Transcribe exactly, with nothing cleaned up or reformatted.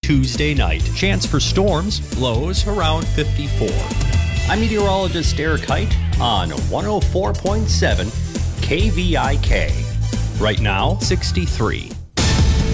Tuesday night. Chance for storms, lows around fifty-four. I'm meteorologist Eric Height on one oh four point seven K V I K. Right now, sixty-three.